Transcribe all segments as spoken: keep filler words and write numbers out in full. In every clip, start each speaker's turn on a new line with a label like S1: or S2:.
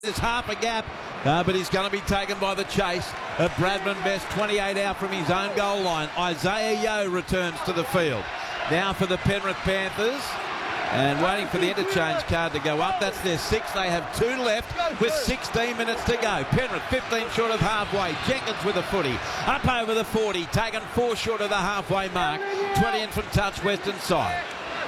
S1: There's half a gap, uh, but he's going to be taken by the chase of Bradman Best, twenty-eight out from his own goal line. Isaiah Yeo returns to the field. Now for the Penrith Panthers, and waiting for the interchange card to go up. That's their sixth. They have two left with sixteen minutes to go. Penrith fifteen short of halfway. Jenkins with a footy. Up over the forty, taken four short of the halfway mark. twenty in from touch, western side.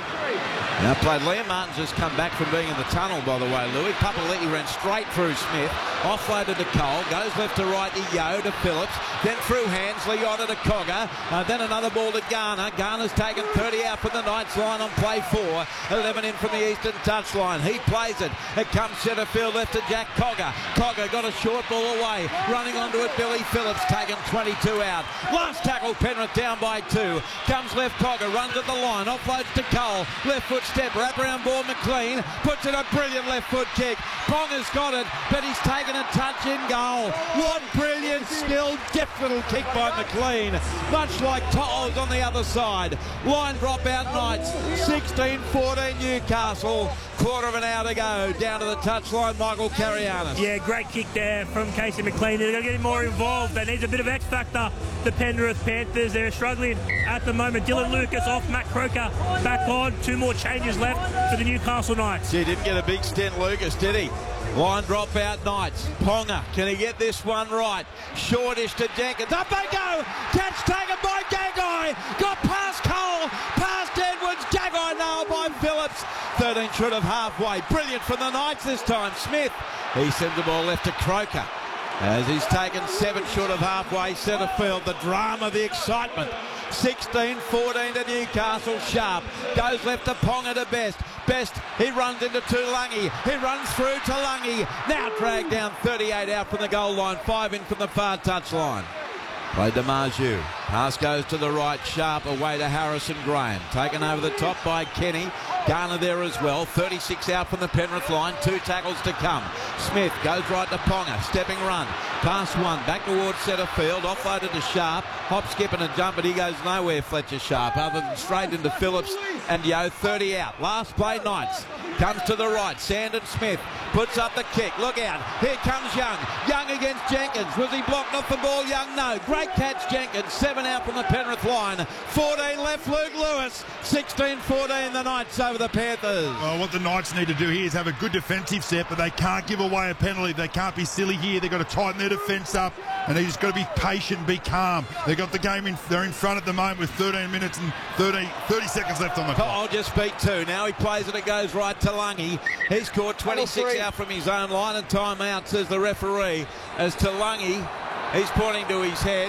S1: Now played. Liam Martin's just come back from being in the tunnel, by the way, Louis. Papali'i ran straight through Smith. Offloaded to Cole. Goes left to right to Yeo to Phillips. Then through Hansley on to Cogger. Uh, then another ball to Garner. Garner's taken thirty out from the Knights line on play four. eleven in from the eastern touchline. He plays it. It comes centre field left to Jack Cogger. Cogger got a short ball away. Running onto it, Billy Phillips taken twenty-two out. Last tackle, Penrith down by two. Comes left Cogger. Runs at the line. Offloads to Cole. Left foot step, wrap around ball, McLean puts in a brilliant left foot kick. Ponga's got it, but he's taken a touch in goal. What brilliant skill, deft little kick by McLean, much like To'o's on the other side. Line drop out Knights, sixteen fourteen Newcastle. Quarter of an hour to go. Down to the touchline, Michael Carianis.
S2: Yeah, great kick there from Casey McLean. They're going to get him more involved. They need a bit of X factor. The Penrith Panthers, they're struggling at the moment. Dylan Lucas off, Matt Croker back on. Two more changes left for the Newcastle Knights.
S1: He didn't get a big stint, Lucas, did he? Line drop out Knights. Ponga, can he get this one right? Shortish to Jenkins. Up they go! Catch taken by Gagai. Got past Cole, past Edwards. Gagai nailed by Phillips. thirteen short of halfway. Brilliant from the Knights this time. Smith, he sends the ball left to Croker, as he's taken seven short of halfway. Centre field, the drama, the excitement. sixteen fourteen to Newcastle. Sharp goes left to Ponga to Best. Best, he runs into Tulangi. He runs through Tulangi. Now dragged down thirty-eight out from the goal line. Five in from the far touch line. Played to Marju. Pass goes to the right. Sharp away to Harrison Graham. Taken over the top by Kenny. Garner there as well. thirty-six out from the Penrith line. Two tackles to come. Smith goes right to Ponga. Stepping run. Pass one. Back towards centre field. Offloaded to Sharp. Hop, skip and a jump, but he goes nowhere, Fletcher Sharp, other than straight into Phillips and Yeo. thirty out. Last play, Knights. Comes to the right. Sandon Smith puts up the kick. Look out. Here comes Young. Young against Jenkins. Was he blocked off the ball? Young, no. Great catch, Jenkins. Seven out from the Penrith line. fourteen left, Luke Lewis. sixteen fourteen, the Knights over the Panthers.
S3: Well, what the Knights need to do here is have a good defensive set, but they can't give away a penalty. They can't be silly here. They've got to tighten their defence up, and they just got to be patient, be calm. They've got the game in. They're in front at the moment with thirteen minutes and thirty, thirty seconds left on the clock.
S1: I'll just beat two. Now he plays it. It goes right to Lungy. He's scored twenty-six out from his own line, and time out, says the referee, as to Lungy. He's pointing to his head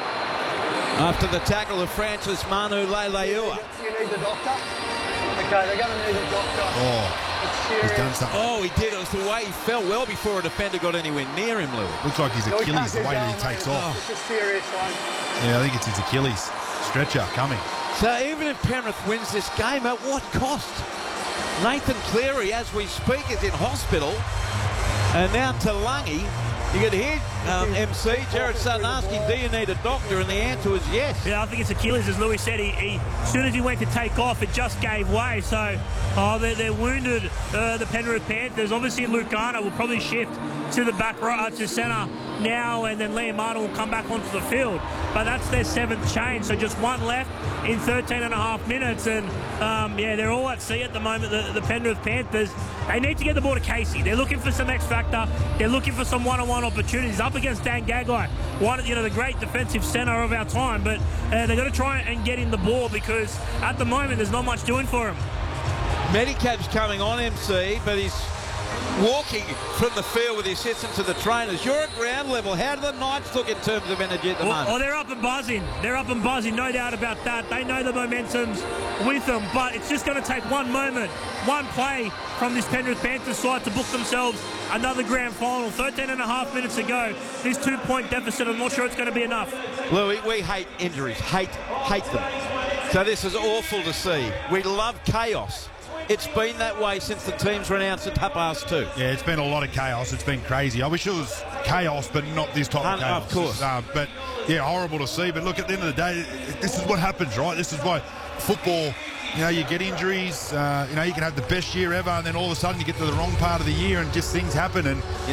S1: after the tackle of Francis Manu Leilua.
S4: You need the doctor? Okay, they're going to need a doctor.
S3: Oh, he's done something.
S1: Oh, he did. It was the way he fell well before a defender got anywhere near him, Louis.
S3: Looks like his Achilles, the way that he takes off.
S4: It's a serious one.
S3: Yeah, I think it's his Achilles. Stretcher coming.
S1: So even if Penrith wins this game, at what cost? Nathan Cleary, as we speak, is in hospital. And now Tulangi. You could hear um, M C Jared Sutton asking, do you need a doctor? And the answer was yes.
S2: Yeah, I think it's Achilles, as Louis said. He, he, as soon as he went to take off, it just gave way. So, oh, they're, they're wounded, uh, the Penrith Panthers. Obviously, Luke Garner will probably shift to the back right, to centre now, and then Liam Martin will come back onto the field. But that's their seventh change, so just one left in thirteen and a half minutes. And, um, yeah, they're all at sea at the moment, the, the Penrith Panthers. They need to get the ball to Casey. They're looking for some X factor. They're looking for some one-on-one opportunities up against Dan Gagai, one, you know, the great defensive centre of our time. But uh, they've got to try and get in the ball, because at the moment there's not much doing for him.
S1: Medicab's coming on, M C, but he's walking from the field with the assistance of the trainers. You're at ground level. How do the Knights look in terms of energy at the
S2: well,
S1: moment?
S2: Oh, they're up and buzzing. They're up and buzzing, no doubt about that. They know the momentum's with them, but it's just going to take one moment, one play from this Penrith Panthers side to book themselves another grand final. thirteen and a half minutes to go. This two-point deficit, I'm not sure it's going to be enough.
S1: Louis, we hate injuries. Hate, hate them. So this is awful to see. We love chaos. It's been that way since the teams were announced at half past two.
S3: Yeah, it's been a lot of chaos. It's been crazy. I wish it was chaos, but not this type of chaos.
S1: Of course.
S3: Uh, but, yeah, horrible to see. But, look, at the end of the day, this is what happens, right? This is why football, you know, you get injuries. Uh, you know, you can have the best year ever, and then all of a sudden you get to the wrong part of the year and just things happen. And